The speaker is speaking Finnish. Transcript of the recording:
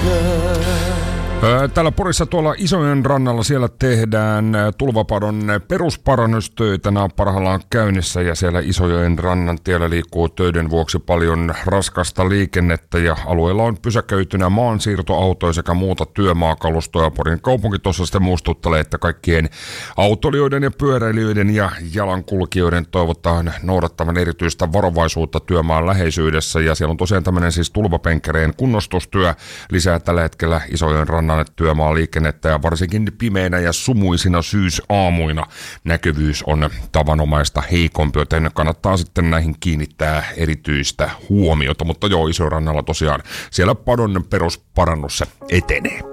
Täällä Porissa tuolla Isojen rannalla siellä tehdään tulvapadon perusparannustöitä. Nämä on parhaillaan käynnissä ja siellä Isojoen rannan tiellä liikkuu töiden vuoksi paljon raskasta liikennettä ja alueella on pysäköitynä maansiirtoautoja sekä muuta työmaakalustoa. Porin kaupunki tuossa sitten muistuttelee, että kaikkien autoilijoiden ja pyöräilijöiden ja jalankulkijoiden toivotaan noudattavan erityistä varovaisuutta työmaan läheisyydessä ja siellä on tosiaan tämmöinen siis tulvapenkereen kunnostustyö lisää tällä hetkellä Isojoen rannan työmaa liikennettä ja varsinkin pimeinä ja sumuisina syysaamuina näkyvyys on tavanomaista heikompi, joten kannattaa sitten näihin kiinnittää erityistä huomiota. Mutta joo, Isorannalla tosiaan siellä padon perusparannus etenee.